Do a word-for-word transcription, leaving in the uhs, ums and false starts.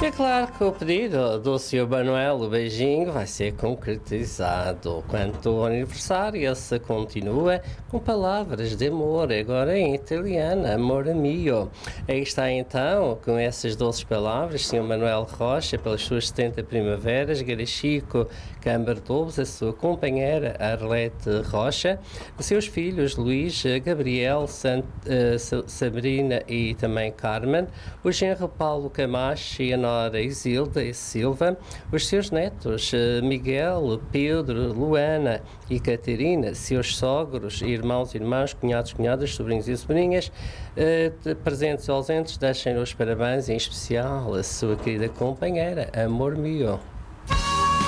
É claro que o pedido do senhor Manuel, o beijinho, vai ser concretizado. Quanto ao aniversário, se continua com palavras de amor, agora em italiano, amor mio. Aí está então, com essas doces palavras, senhor Manuel Rocha, pelas suas setenta primaveras, Garachico Cambertobos, a sua companheira Arlete Rocha, os seus filhos Luís, Gabriel, Sant, uh, Sabrina e também Carmen, o genro Paulo Camacho e a nora Isilda e Silva, os seus netos Miguel, Pedro, Luana e Catarina, seus sogros, irmãos, irmãs, cunhados, cunhadas, sobrinhos e sobrinhas, uh, presentes e ausentes, deixem os parabéns, em especial a sua querida companheira, amor mio.